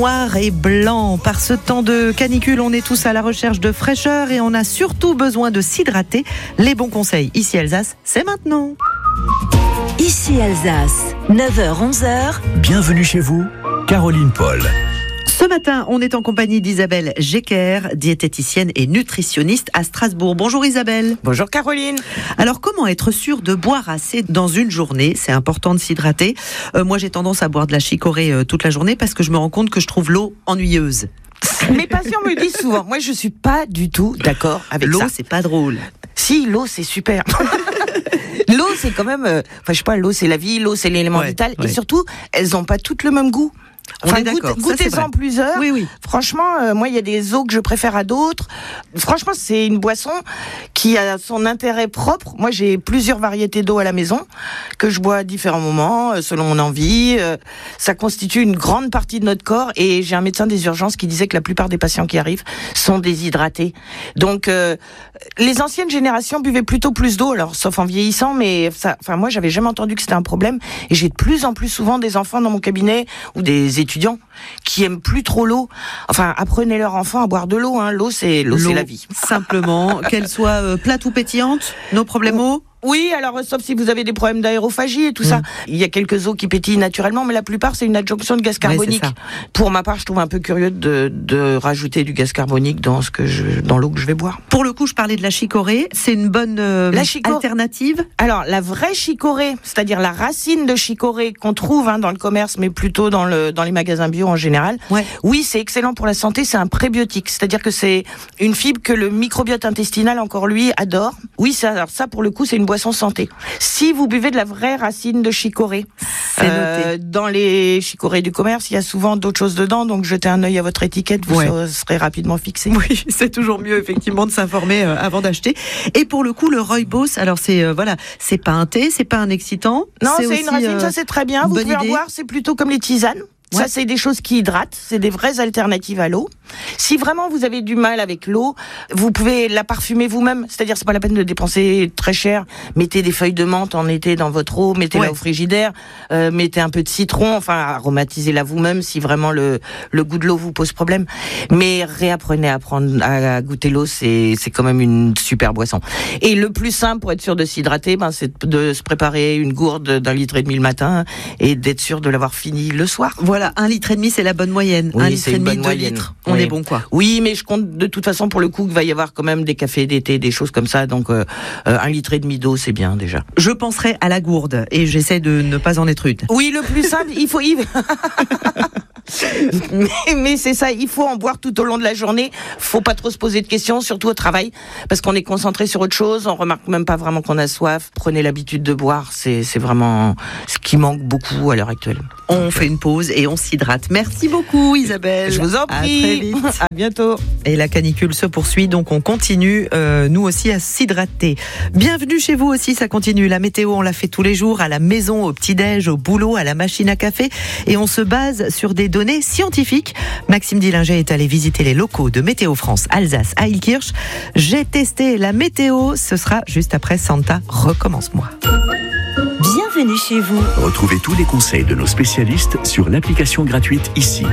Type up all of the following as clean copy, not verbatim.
noir et blanc. Par ce temps de canicule, on est tous à la recherche de fraîcheur et on a surtout besoin de s'hydrater. Les bons conseils, ici Alsace, c'est maintenant. Ici Alsace, 9h-11h. Bienvenue chez vous, Caroline Paul. Ce matin, on est en compagnie d'Isabelle Jecker, diététicienne et nutritionniste à Strasbourg. Bonjour Isabelle. Bonjour Caroline. Alors, comment être sûr de boire assez dans une journée ? C'est important de s'hydrater. Moi, j'ai tendance à boire de la chicorée toute la journée parce que je me rends compte que je trouve l'eau ennuyeuse. Mes patients me disent souvent, moi je suis pas du tout d'accord avec l'eau, ça. C'est pas drôle. Si, l'eau c'est super. L'eau c'est quand même, je sais pas, l'eau c'est la vie, l'eau c'est l'élément vital et surtout, elles n'ont pas toutes le même goût. On est d'accord. Goûtez-en plusieurs. Oui. Franchement, moi, il y a des eaux que je préfère à d'autres. Franchement, c'est une boisson qui a son intérêt propre. Moi, j'ai plusieurs variétés d'eau à la maison que je bois à différents moments, selon mon envie. Ça constitue une grande partie de notre corps. Et j'ai un médecin des urgences qui disait que la plupart des patients qui arrivent sont déshydratés. Donc, les anciennes générations buvaient plutôt plus d'eau, alors sauf en vieillissant, mais moi, j'avais jamais entendu que c'était un problème. Et j'ai de plus en plus souvent des enfants dans mon cabinet ou des étudiants qui aiment plus trop l'eau. Enfin, apprenez leurs enfants à boire de l'eau. L'eau, c'est la vie. Simplement, qu'elle soit plate ou pétillante, nos problèmes eau. Oui, alors sauf si vous avez des problèmes d'aérophagie et tout ça. Il y a quelques eaux qui pétillent naturellement, mais la plupart c'est une adjonction de gaz carbonique. Pour ma part, je trouve un peu curieux de rajouter du gaz carbonique dans l'eau que je vais boire. Pour le coup, je parlais de la chicorée. C'est une bonne alternative. Alors la vraie chicorée, c'est-à-dire la racine de chicorée qu'on trouve dans le commerce, mais plutôt dans les magasins bio en général. Ouais. Oui, c'est excellent pour la santé. C'est un prébiotique, c'est-à-dire que c'est une fibre que le microbiote intestinal encore lui adore. Oui, alors ça pour le coup, c'est une boisson santé. Si vous buvez de la vraie racine de chicorée, dans les chicorées du commerce, il y a souvent d'autres choses dedans, donc jetez un œil à votre étiquette, vous serez rapidement fixé. Oui, c'est toujours mieux effectivement de s'informer avant d'acheter. Et pour le coup, le rooibos, alors c'est pas un thé, c'est pas un excitant. Non, c'est une racine, ça c'est très bien. Vous pouvez en boire, c'est plutôt comme les tisanes. Ça, c'est des choses qui hydratent, c'est des vraies alternatives à l'eau. Si vraiment vous avez du mal avec l'eau, vous pouvez la parfumer vous-même. C'est-à-dire, c'est pas la peine de dépenser très cher. Mettez des feuilles de menthe en été dans votre eau, mettez-la au frigidaire, mettez un peu de citron, enfin, aromatisez-la vous-même si vraiment le goût de l'eau vous pose problème. Mais réapprenez à goûter l'eau, c'est quand même une super boisson. Et le plus simple pour être sûr de s'hydrater, c'est de se préparer une gourde d'1,5 litre le matin et d'être sûr de l'avoir fini le soir. Voilà, 1,5 litre, c'est la bonne moyenne. Oui, 1,5 litre, 2 litres. On est bon, quoi. Oui, mais je compte de toute façon pour le coup qu'il va y avoir quand même des cafés d'été, des choses comme ça. Donc, 1,5 litre d'eau, c'est bien déjà. Je penserai à la gourde et j'essaie de ne pas en être une. Oui, le plus simple, il faut mais c'est ça, il faut en boire tout au long de la journée. Faut pas trop se poser de questions, surtout au travail, parce qu'on est concentré sur autre chose. On remarque même pas vraiment qu'on a soif. Prenez l'habitude de boire, c'est vraiment ce qui manque beaucoup à l'heure actuelle. On fait une pause et on s'hydrate. Merci beaucoup Isabelle. Je vous en prie. À très vite. À bientôt. Et la canicule se poursuit, donc on continue nous aussi à s'hydrater. Bienvenue chez vous aussi, ça continue. La météo, on la fait tous les jours, à la maison, au petit-déj, au boulot, à la machine à café, et on se base sur des données scientifiques. Maxime Dillinger est allé visiter les locaux de Météo France Alsace à Illkirch. J'ai testé la météo, ce sera juste après Santa Recommence-moi. Bienvenue chez vous. Retrouvez tous les conseils de nos spécialistes sur l'application gratuite Ici.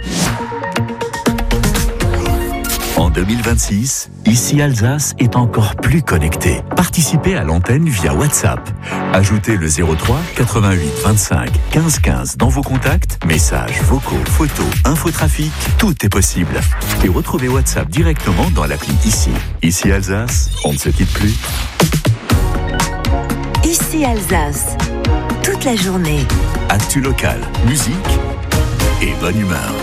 En 2026, Ici Alsace est encore plus connecté. Participez à l'antenne via WhatsApp. Ajoutez le 03 88 25 15 15 dans vos contacts. Messages, vocaux, photos, infotrafic, tout est possible. Et retrouvez WhatsApp directement dans l'appli Ici. Ici Alsace, on ne se quitte plus. Ici Alsace, toute la journée. Actu local, musique et bonne humeur.